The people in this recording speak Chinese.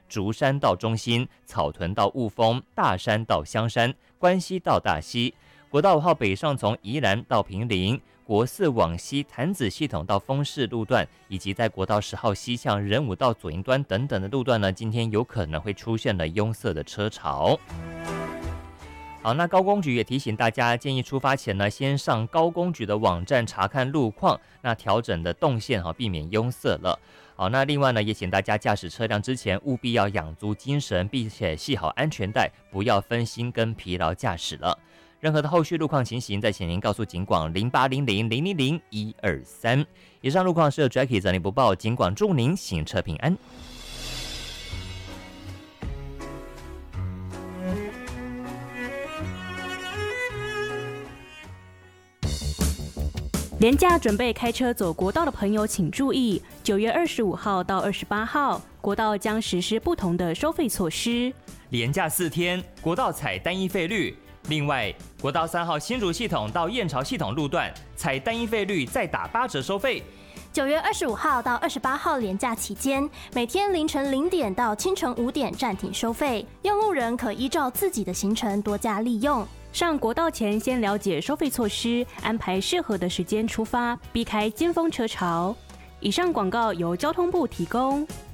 竹山到中心、草屯到雾峰、大山到香山、关西到大溪。国道5号北上从宜兰到坪林，国4往西潭子系统到丰市路段，以及在国道10号西向仁武到左营端等等的路段呢，今天有可能会出现了拥塞的车潮。好，那高工局也提醒大家，建议出发前呢，先上高工局的网站查看路况，那调整的动线避免拥塞了。好，那另外呢，也请大家驾驶车辆之前务必要养足精神，并且系好安全带，不要分心跟疲劳驾驶了。任何的后续路况情形，再请您告诉警广0800000123。以上路况是由 Jackie 整理播报，警广祝您行车平安。 连假准备开车走国道的朋友请注意，9月25号到28号，国道将实施不同的收费措施。 连假4天，国道采单一费率。另外，国道3号新竹系统到燕巢系统路段采单一费率再打8折收费。 9月25号到28号连假期间，每天凌晨0点到清晨5点暂停收费，用路人可依照自己的行程多加利用。 上国道前先了解收费措施，安排适合的时间出发，避开尖峰车潮。以上广告由交通部提供。